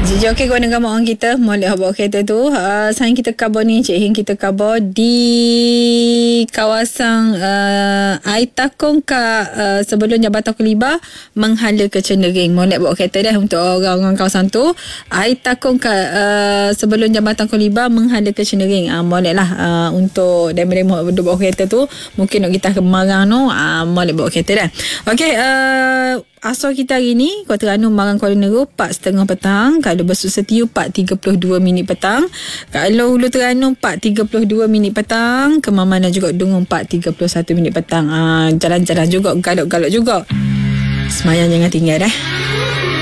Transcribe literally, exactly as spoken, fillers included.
Jadi okey kawan dengan orang kita molek bawa kereta tu uh, sayang kita cover ni Cik Hing kita cover di kawasan uh, Aitakong ka uh, sebelum Jabatan Kelibah menghala ke Cendering. Molek bawa kereta dah untuk orang-orang kawasan tu. Aitakong ka uh, sebelum Jabatan Kelibah menghala ke Cendering. Uh, molek lah uh, untuk daripada bawa kereta tu mungkin nak kita kemarang no uh, molek bawa kereta dah. Okey uh, asal kita hari ni Kota Terengganu Marang Kuala Nerul empat tiga puluh petang. Kalau Besut Setiu empat tiga puluh dua minit petang. Kalau Hulu Terengganu empat tiga puluh dua minit petang. Kemamanan juga Dungun empat tiga puluh satu minit petang. Ah, jalan-jalan juga, galop-galop juga. Semayang jangan tinggal dah.